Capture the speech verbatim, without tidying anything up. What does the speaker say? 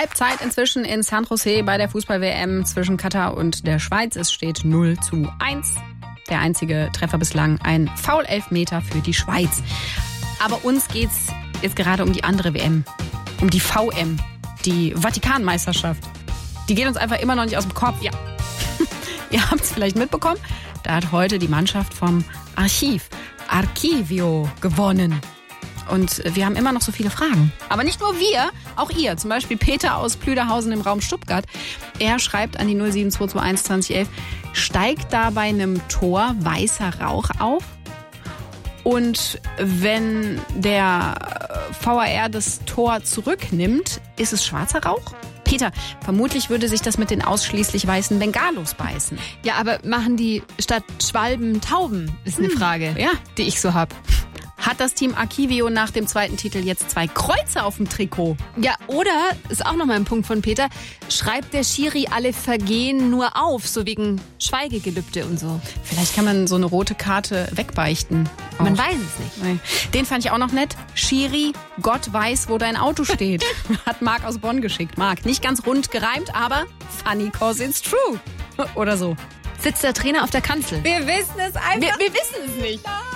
Halbzeit inzwischen in San Jose bei der Fußball-W M zwischen Katar und der Schweiz. Es steht null zu eins. Der einzige Treffer bislang ein Foul-Elfmeter für die Schweiz. Aber uns geht's jetzt gerade um die andere W M. Um die V M. Die Vatikanmeisterschaft. Die geht uns einfach immer noch nicht aus dem Kopf. Ja. Ihr habt es vielleicht mitbekommen. Da hat heute die Mannschaft vom Archiv, Archivio, gewonnen. Und wir haben immer noch so viele Fragen. Aber nicht nur wir, auch ihr. Zum Beispiel Peter aus Plüderhausen im Raum Stuttgart. Er schreibt an die null sieben zwei zwei eins zwanzig elf, steigt da bei einem Tor weißer Rauch auf? Und wenn der V A R das Tor zurücknimmt, ist es schwarzer Rauch? Peter, vermutlich würde sich das mit den ausschließlich weißen Bengalos beißen. Ja, aber machen die statt Schwalben Tauben, ist eine hm. Frage, ja, die ich so hab. Hat das Team Archivio nach dem zweiten Titel jetzt zwei Kreuze auf dem Trikot? Ja, oder, ist auch nochmal ein Punkt von Peter, schreibt der Schiri alle Vergehen nur auf, so wegen Schweigegelübde und so. Vielleicht kann man so eine rote Karte wegbeichten. Auch. Man weiß es nicht. Nee. Den fand ich auch noch nett. Schiri, Gott weiß, wo dein Auto steht. Hat Marc aus Bonn geschickt. Marc, nicht ganz rund gereimt, aber funny cause it's true. Oder so. Sitzt der Trainer auf der Kanzel? Wir wissen es einfach. Wir, wir wissen es nicht.